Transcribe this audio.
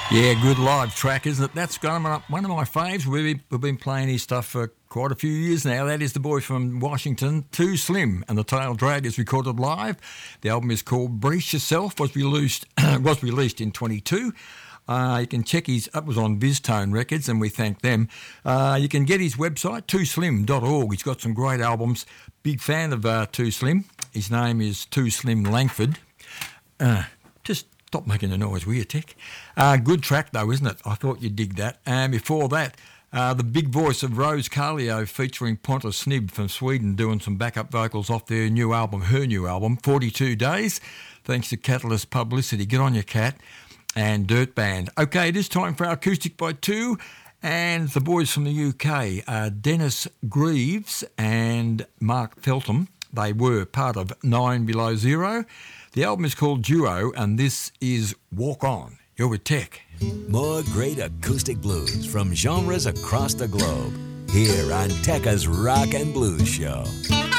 Yeah, good live track, isn't it? That's one of my faves. We've been playing his stuff for quite a few years now. That is the boy from Washington, Too Slim, and the Tail Drag is recorded live. The album is called Brace Yourself, was released in 22. You can check that was on VizTone Records, and we thank them. You can get his website, tooslim.org. He's got some great albums. Big fan of Too Slim. His name is Too Slim Langford. Just stop making the noise, will you, Tech? Good track, though, isn't it? I thought you'd dig that. And before that, the big voice of Rose Carlio featuring Pontus Snibb from Sweden doing some backup vocals off her new album, 42 Days, thanks to Catalyst Publicity. Get on your cat. And Dirt Band. Okay, it is time for our Acoustic by Two, and the boys from the UK, Dennis Greaves and Mark Feltham. They were part of 9 Below Zero. The album is called Duo, and this is Walk On. You're with Tech. More great acoustic blues from genres across the globe, here on Tekka's Rock and Blues Show.